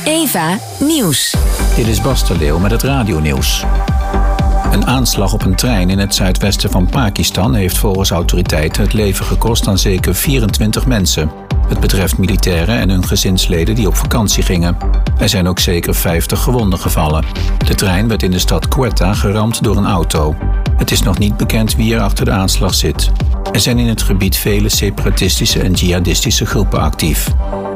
Eva Nieuws. Dit is Bas de Leeuw met het radionieuws. Een aanslag op een trein in het zuidwesten van Pakistan heeft volgens autoriteiten het leven gekost aan zeker 24 mensen. Het betreft militairen en hun gezinsleden die op vakantie gingen. Er zijn ook zeker 50 gewonden gevallen. De trein werd in de stad Quetta geramd door een auto. Het is nog niet bekend wie er achter de aanslag zit. Er zijn in het gebied vele separatistische en jihadistische groepen actief.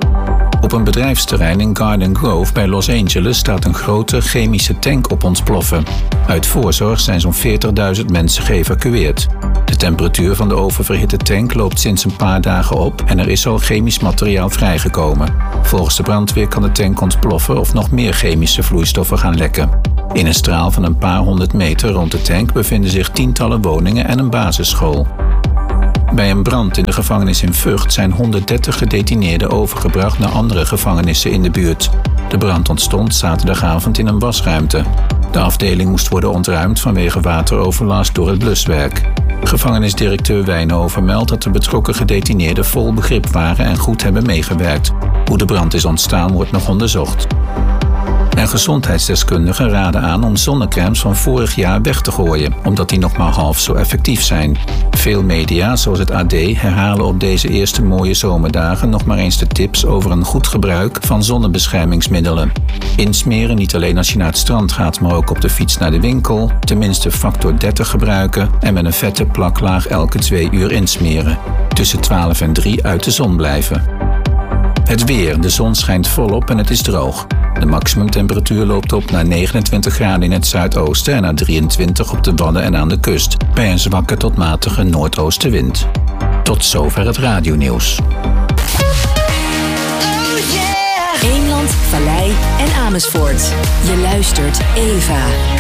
Op een bedrijfsterrein in Garden Grove bij Los Angeles staat een grote chemische tank op ontploffen. Uit voorzorg zijn zo'n 40.000 mensen geëvacueerd. De temperatuur van de oververhitte tank loopt sinds een paar dagen op en er is al chemisch materiaal vrijgekomen. Volgens de brandweer kan de tank ontploffen of nog meer chemische vloeistoffen gaan lekken. In een straal van een paar 100 meter rond de tank bevinden zich tientallen woningen en een basisschool. Bij een brand in de gevangenis in Vught zijn 130 gedetineerden overgebracht naar andere gevangenissen in de buurt. De brand ontstond zaterdagavond in een wasruimte. De afdeling moest worden ontruimd vanwege wateroverlast door het bluswerk. Gevangenisdirecteur Wijnhoven meldt dat de betrokken gedetineerden vol begrip waren en goed hebben meegewerkt. Hoe de brand is ontstaan wordt nog onderzocht. En gezondheidsdeskundigen raden aan om zonnecrèmes van vorig jaar weg te gooien, omdat die nog maar half zo effectief zijn. Veel media, zoals het AD, herhalen op deze eerste mooie zomerdagen nog maar eens de tips over een goed gebruik van zonnebeschermingsmiddelen. Insmeren niet alleen als je naar het strand gaat, maar ook op de fiets naar de winkel, tenminste factor 30 gebruiken en met een vette plaklaag elke 2 uur insmeren. Tussen 12 en 3 uit de zon blijven. Het weer. De zon schijnt volop en het is droog. De maximumtemperatuur loopt op naar 29 graden in het zuidoosten en naar 23 op de Wadden en aan de kust, bij een zwakke tot matige noordoostenwind. Tot zover het radionieuws. Eemland, Vallei en Amersfoort. Je luistert Eva.